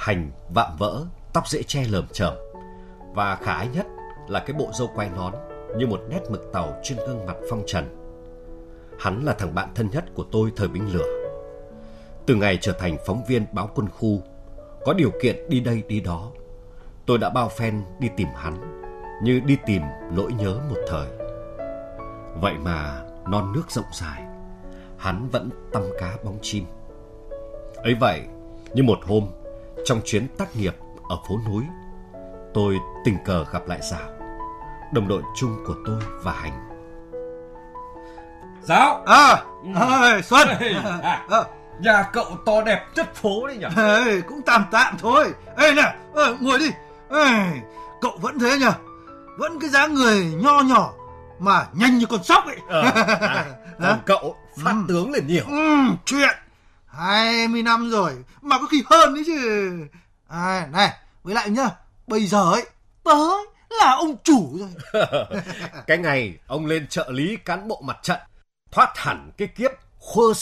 Hành vạm vỡ, tóc rễ che lởm chởm, và khả ái nhất là cái bộ râu quai nón như một nét mực tàu trên gương mặt phong trần. Hắn là thằng bạn thân nhất của tôi thời binh lửa. Từ ngày trở thành phóng viên báo Quân khu, có điều kiện đi đây đi đó, tôi đã bao phen đi tìm hắn, như đi tìm nỗi nhớ một thời. Vậy mà non nước rộng dài, hắn vẫn tăm cá bóng chim. Ấy vậy, như một hôm, trong chuyến tác nghiệp ở phố núi, tôi tình cờ gặp lại Dạo, đồng đội chung của tôi và Hành. Dạo! Xuân! Nhà cậu to đẹp chất phố đấy nhỉ? Cũng tạm tạm thôi. Nè, ngồi đi. Cậu vẫn thế nhỉ? Vẫn cái dáng người nho nhỏ mà nhanh như con sóc ấy. Còn cậu phát tướng lên nhiều. Chuyện 20 năm rồi mà có khi hơn đấy chứ. Này, với lại nhá, bây giờ ấy tớ là ông chủ rồi. Cái ngày ông lên trợ lý cán bộ mặt trận, thoát hẳn cái kiếp khơ